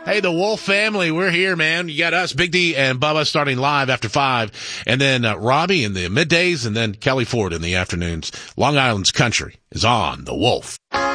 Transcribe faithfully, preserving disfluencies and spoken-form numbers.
Hey, the Wolf family, we're here, man. You got us, Big D and Bubba, starting live after five, and then uh, Robbie in the middays, and then Kelly Ford in the afternoons. Long Island's country is on the Wolf.